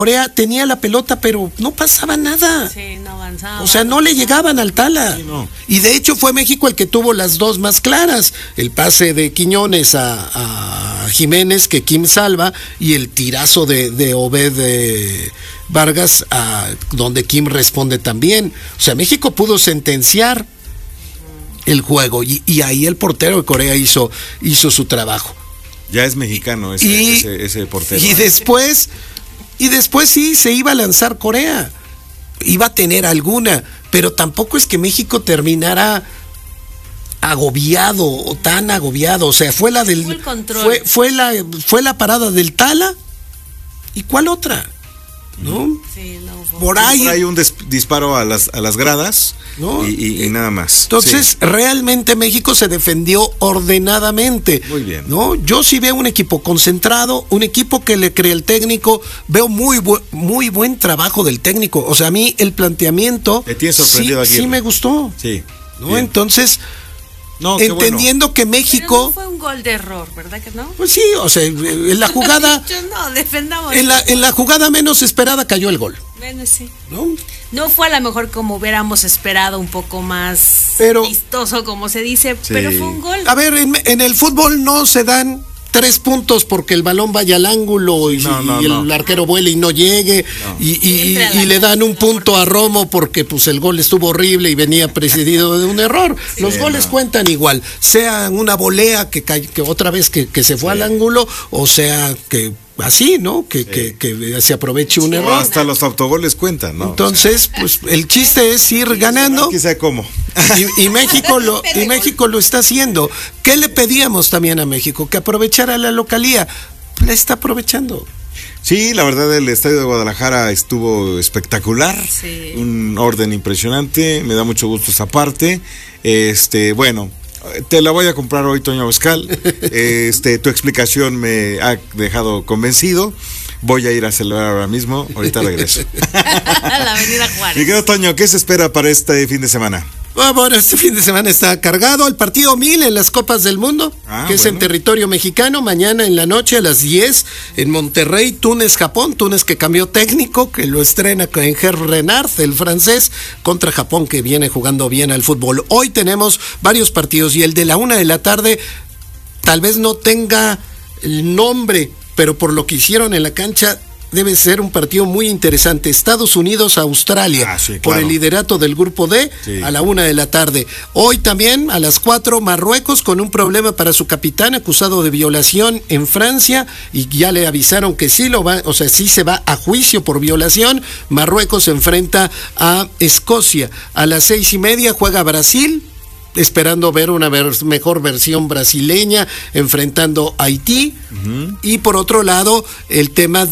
Corea tenía la pelota, pero no pasaba nada. Sí, no avanzaba. O sea, no le llegaban al Tala. Sí, no. Y de hecho fue México el que tuvo las dos más claras. El pase de Quiñones a Jiménez, que Kim salva, y el tirazo de Obed Vargas, donde Kim responde también. O sea, México pudo sentenciar el juego. Y ahí el portero de Corea hizo su trabajo. Ya es mexicano ese portero. Y después sí, se iba a lanzar Corea. Iba a tener alguna, pero tampoco es que México terminara agobiado o tan agobiado. O sea, fue la del fue la parada del Tala. ¿Y cuál otra? ¿No? Sí, no, por ahí hay un disparo a las gradas, ¿no? y nada más. Entonces, sí, realmente México se defendió ordenadamente. Muy bien. ¿No? Yo sí veo un equipo concentrado, un equipo que le cree el técnico, veo muy buen trabajo del técnico. O sea, a mí el planteamiento sí me gustó. Sí. ¿No? Bien. Entonces, entendiendo que México... Pero no fue un gol de error, ¿verdad que no? Pues sí, o sea, en la jugada... No, defendamos. En la jugada menos esperada cayó el gol. Bueno, sí. ¿No? No fue a lo mejor como hubiéramos esperado, un poco más vistoso, como se dice, sí, pero fue un gol. A ver, en el fútbol no se dan 3 puntos porque el balón vaya al ángulo y el arquero vuele y no llegue, y le dan un punto a Romo porque pues el gol estuvo horrible y venía precedido de un error. Sí, los goles cuentan igual, sea una volea que otra vez que se fue al ángulo, o sea que así, ¿no? Que se aproveche un error. Hasta los autogoles cuentan, ¿no? Entonces, pues el chiste es ir ganando. Quizá cómo. Y México lo está haciendo. ¿Qué le pedíamos también a México? Que aprovechara la localía. La está aprovechando. Sí, la verdad el estadio de Guadalajara estuvo espectacular. Sí. Un orden impresionante. Me da mucho gusto esa parte. Bueno, te la voy a comprar hoy, Toño Abascal. Tu explicación me ha dejado convencido. Voy a ir a celebrar ahora mismo. Ahorita regreso. La Avenida Juárez. Mi querido Toño, ¿qué se espera para este fin de semana? Bueno, este fin de semana está cargado el partido 1000 en las Copas del Mundo, que es en territorio mexicano. Mañana en la noche a las 10 en Monterrey, Túnez, Japón. Túnez que cambió técnico, que lo estrena en Hervé Renard, el francés, contra Japón, que viene jugando bien al fútbol. Hoy tenemos varios partidos y el de la 1:00 p.m. tal vez no tenga el nombre, pero por lo que hicieron en la cancha debe ser un partido muy interesante. Estados Unidos, Australia, sí, claro, por el liderato del grupo D, a la 1:00 p.m. Hoy también a las 4, Marruecos con un problema para su capitán, acusado de violación en Francia, y ya le avisaron que sí sí se va a juicio por violación. Marruecos se enfrenta a Escocia. A las 6:30 juega Brasil, esperando ver una mejor versión brasileña enfrentando a Haití. Y por otro lado, el tema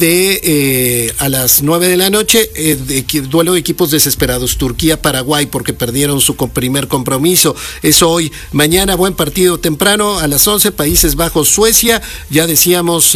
de a las 9 de la noche, duelo de equipos desesperados, Turquía-Paraguay, porque perdieron su primer compromiso. Eso hoy. Mañana buen partido temprano a las 11, Países Bajos-Suecia. Ya decíamos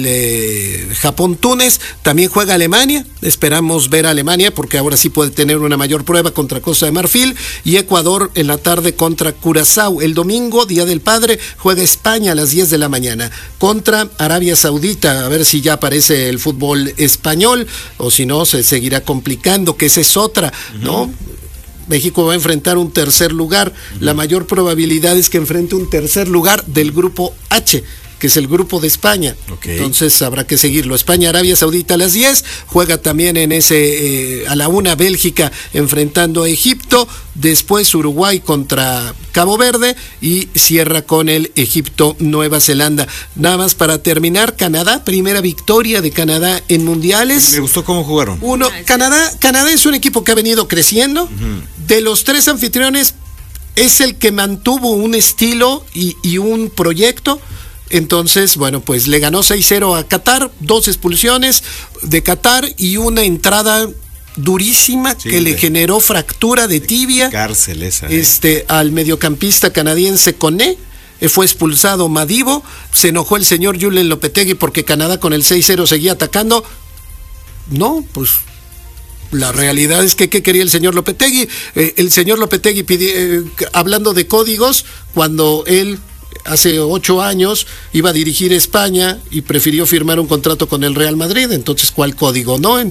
del Japón-Túnez. También juega Alemania. Esperamos ver a Alemania porque ahora sí puede tener una mayor prueba contra Costa de Marfil. Y Ecuador en la tarde contra Curazao. El domingo, Día del Padre, juega España a las 10 de la mañana contra Arabia Saudita. A ver si ya aparece el fútbol español o si no se seguirá complicando, que esa es otra, ¿no? México va a enfrentar un tercer lugar. La mayor probabilidad es que enfrente un tercer lugar del grupo H, que es el grupo de España. Entonces habrá que seguirlo. España, Arabia Saudita a las 10, juega también en a la 1 Bélgica enfrentando a Egipto, después Uruguay contra Cabo Verde y cierra con el Egipto-Nueva Zelanda. Nada más para terminar, Canadá, primera victoria de Canadá en mundiales. Me gustó cómo jugaron. Canadá es un equipo que ha venido creciendo. De los 3 anfitriones es el que mantuvo un estilo y un proyecto. Entonces, bueno, pues le ganó 6-0 a Qatar, 2 expulsiones de Qatar y una entrada durísima que le generó fractura de tibia. Cárcel esa. Al mediocampista canadiense Koné. Fue expulsado Madibo, se enojó el señor Julen Lopetegui porque Canadá con el 6-0 seguía atacando. No, pues la realidad es que ¿qué quería el señor Lopetegui? El señor Lopetegui pidió, hablando de códigos, cuando él hace 8 años iba a dirigir España y prefirió firmar un contrato con el Real Madrid. Entonces, ¿cuál código? No,